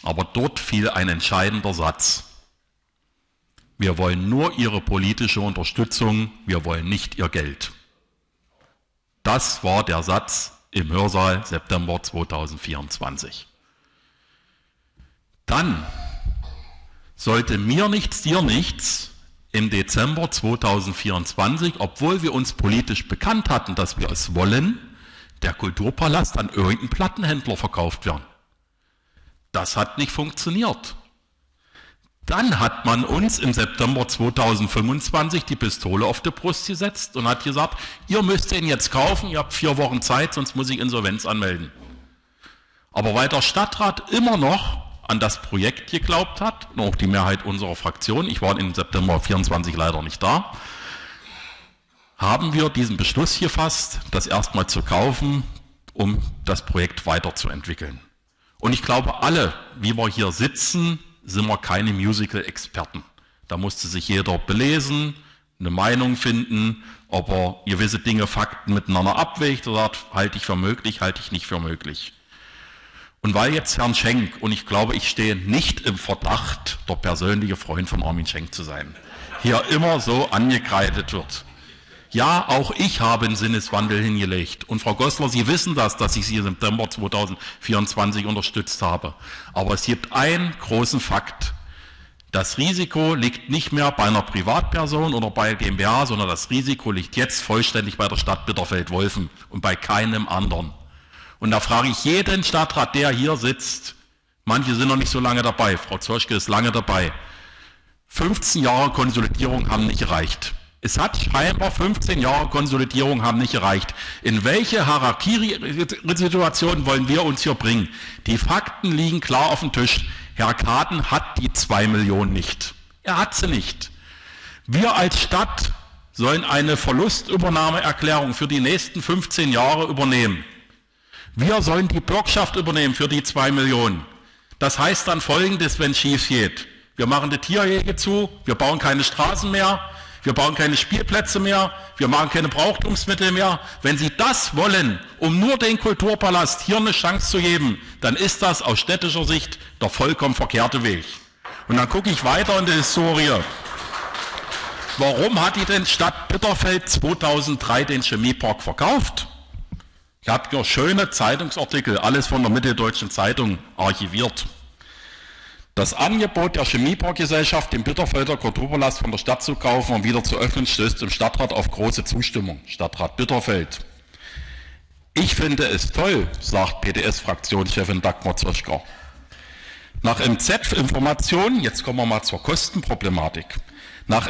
Aber dort fiel ein entscheidender Satz. Wir wollen nur Ihre politische Unterstützung, wir wollen nicht Ihr Geld. Das war der Satz im Hörsaal September 2024. Dann sollte mir nichts, dir nichts im Dezember 2024, obwohl wir uns politisch bekannt hatten, dass wir es wollen, der Kulturpalast an irgendeinen Plattenhändler verkauft werden. Das hat nicht funktioniert. Dann hat man uns im September 2025 die Pistole auf die Brust gesetzt und hat gesagt, ihr müsst den jetzt kaufen, ihr habt 4 Wochen Zeit, sonst muss ich Insolvenz anmelden. Aber weil der Stadtrat immer noch an das Projekt geglaubt hat, und auch die Mehrheit unserer Fraktion, ich war im September 24 leider nicht da, haben wir diesen Beschluss gefasst, das erstmal zu kaufen, um das Projekt weiterzuentwickeln. Und ich glaube, alle, wie wir hier sitzen, sind wir keine Musical-Experten. Da musste sich jeder belesen, eine Meinung finden, ob er gewisse Dinge, Fakten miteinander abwägt oder sagt, halte ich für möglich, halte ich nicht für möglich. Und weil jetzt Herrn Schenk, und ich glaube, ich stehe nicht im Verdacht, der persönliche Freund von Armin Schenk zu sein, hier immer so angekreidet wird. Ja, auch ich habe einen Sinneswandel hingelegt. Und Frau Goslar, Sie wissen das, dass ich Sie im September 2024 unterstützt habe. Aber es gibt einen großen Fakt. Das Risiko liegt nicht mehr bei einer Privatperson oder bei GmbH, sondern das Risiko liegt jetzt vollständig bei der Stadt Bitterfeld-Wolfen und bei keinem anderen. Und da frage ich jeden Stadtrat, der hier sitzt, manche sind noch nicht so lange dabei, Frau Zoschke ist lange dabei, 15 Jahre Konsolidierung haben nicht gereicht. Es hat scheinbar 15 Jahre Konsolidierung haben nicht gereicht. In welche Hierarchiesituation wollen wir uns hier bringen? Die Fakten liegen klar auf dem Tisch. Herr Kaden hat die 2 Millionen nicht. Er hat sie nicht. Wir als Stadt sollen eine Verlustübernahmeerklärung für die nächsten 15 Jahre übernehmen. Wir sollen die Bürgschaft übernehmen für die 2 Millionen. Das heißt dann Folgendes, wenn es schief geht. Wir machen die Tierhege zu, wir bauen keine Straßen mehr, wir bauen keine Spielplätze mehr, wir machen keine Brauchtumsmittel mehr. Wenn Sie das wollen, um nur den Kulturpalast hier eine Chance zu geben, dann ist das aus städtischer Sicht der vollkommen verkehrte Weg. Und dann gucke ich weiter in die Historie. Warum hat die denn Stadt Bitterfeld 2003 den Chemiepark verkauft? Ich habe hier schöne Zeitungsartikel, alles von der Mitteldeutschen Zeitung archiviert. Das Angebot der Chemieparkgesellschaft, den Bitterfelder Kulturpalast von der Stadt zu kaufen und wieder zu öffnen, stößt im Stadtrat auf große Zustimmung. Stadtrat Bitterfeld. Ich finde es toll, sagt PDS-Fraktionschefin Dagmar Zoschka. Nach MZ-Informationen, jetzt kommen wir mal zur Kostenproblematik, nach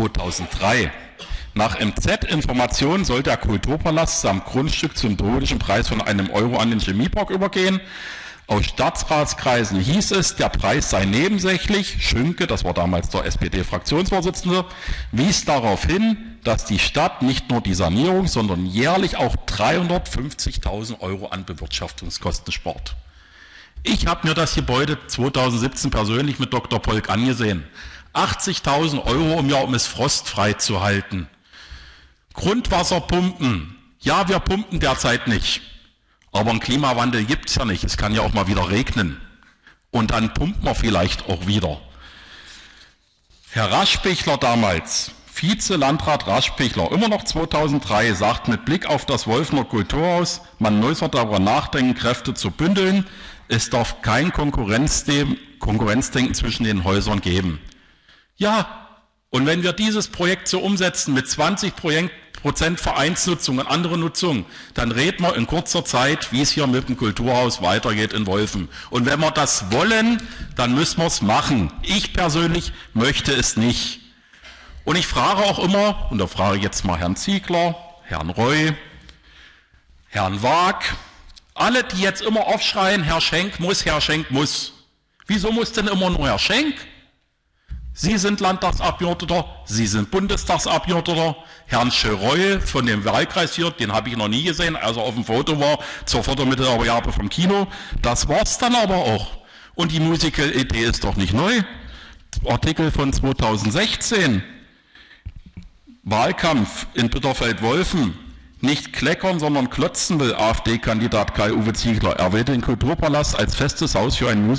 MZ-Informationen soll der Kulturpalast samt Grundstück zum symbolischen Preis von €1 an den Chemiepark übergehen. Aus Stadtratskreisen hieß es, der Preis sei nebensächlich. Schünke, das war damals der SPD-Fraktionsvorsitzende, wies darauf hin, dass die Stadt nicht nur die Sanierung, sondern jährlich auch 350.000 € an Bewirtschaftungskosten spart. Ich habe mir das Gebäude 2017 persönlich mit Dr. Polk angesehen. 80.000 € im Jahr, um es frostfrei zu halten. Grundwasserpumpen. Ja, wir pumpen derzeit nicht. Aber einen Klimawandel gibt es ja nicht. Es kann ja auch mal wieder regnen. Und dann pumpen wir vielleicht auch wieder. Herr Raschbichler damals, Vize-Landrat Raschbichler, immer noch 2003, sagt mit Blick auf das Wolfener Kulturhaus, man muss darüber nachdenken, Kräfte zu bündeln. Es darf kein Konkurrenzdenken zwischen den Häusern geben. Ja, und wenn wir dieses Projekt so umsetzen mit 20% Vereinsnutzung und andere Nutzung, dann reden wir in kurzer Zeit, wie es hier mit dem Kulturhaus weitergeht in Wolfen. Und wenn wir das wollen, dann müssen wir es machen. Ich persönlich möchte es nicht. Und ich frage auch immer, und da frage ich jetzt mal Herrn Ziegler, Herrn Roy, Herrn Waag, alle, die jetzt immer aufschreien, Herr Schenk muss, Herr Schenk muss. Wieso muss denn immer nur Herr Schenk? Sie sind Landtagsabgeordneter, Sie sind Bundestagsabgeordneter. Herrn Scheroy von dem Wahlkreis hier, den habe ich noch nie gesehen, als er auf dem Foto war, zur Fördermittelerwerbe vom Kino. Das war's dann aber auch. Und die Musical-Idee ist doch nicht neu. Artikel von 2016. Wahlkampf in Bitterfeld-Wolfen. Nicht kleckern, sondern klotzen will AfD-Kandidat Kai-Uwe Ziegler. Er will den Kulturpalast als festes Haus für ein